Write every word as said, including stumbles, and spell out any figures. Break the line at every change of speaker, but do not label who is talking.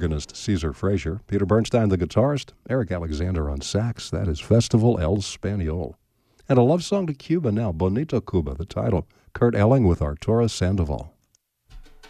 organist Caesar Frazier, Peter Bernstein the guitarist, Eric Alexander on sax. That is Festival El Spaniol. And a love song to Cuba now, Bonito Cuba, the title. Kurt Elling with Arturo Sandoval.